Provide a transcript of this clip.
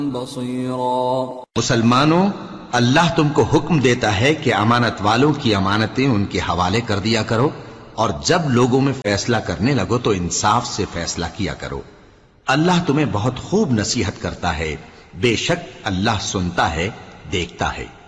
बसीरा। मुसलमानों, अल्लाह तुमको हुक्म देता है कि अमानत वालों की अमानतें उनके हवाले कर दिया करो और जब लोगों में फैसला करने लगो तो इंसाफ से फैसला किया करो। अल्लाह तुम्हें बहुत खूब नसीहत करता है। बेशक अल्लाह सुनता है, देखता है।